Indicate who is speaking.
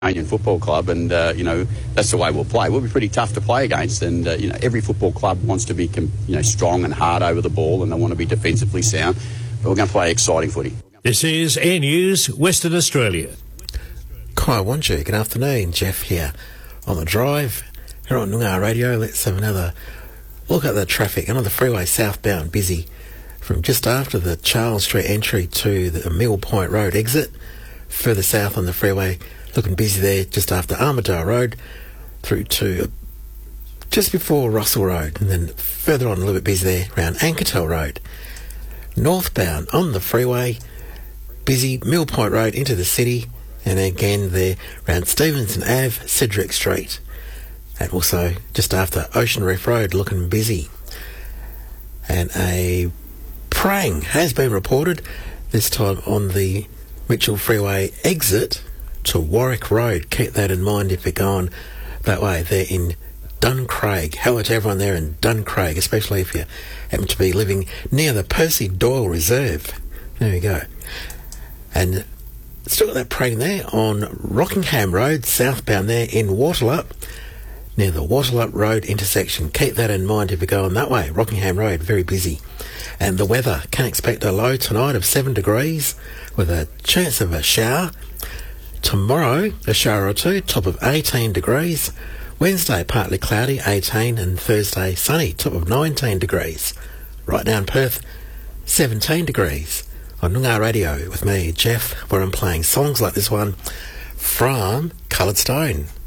Speaker 1: Union Football Club, and that's the way we'll play. We'll be pretty tough to play against, and every football club wants to be strong and hard over the ball, and they want to be defensively sound. But we're going to play exciting footy.
Speaker 2: This is Air News Western Australia.
Speaker 3: Kai Wanju, good afternoon. Jeff here on the drive here on Noongar Radio. Let's have another look at the traffic. And on the freeway southbound, busy from just after the Charles Street entry to the Mill Point Road exit. Further south on the freeway, looking busy there just after Armadale Road through to just before Russell Road, and then further on a little bit busy there around Ankertel Road. Northbound on the freeway, busy Mill Point Road into the city, and again there around Stevenson Ave, Cedric Street. And also just after Ocean Reef Road, looking busy. And a prang has been reported, this time on the Mitchell Freeway exit to Warwick Road. Keep that in mind if you're going that way. They're in Duncraig. Hello to everyone there in Duncraig, especially if you happen to be living near the Percy Doyle Reserve. There we go. And still got that prang there on Rockingham Road, southbound there in Waterloo, near the Waterloo Road intersection. Keep that in mind if you're going that way. Rockingham Road, very busy. And the weather, can expect a low tonight of 7 degrees with a chance of a shower. Tomorrow, a shower or two, top of 18 degrees. Wednesday, partly cloudy, 18, and Thursday, sunny, top of 19 degrees. Right now in Perth, 17 degrees. On Noongar Radio with me, Jeff, where I'm playing songs like this one from Coloured Stone.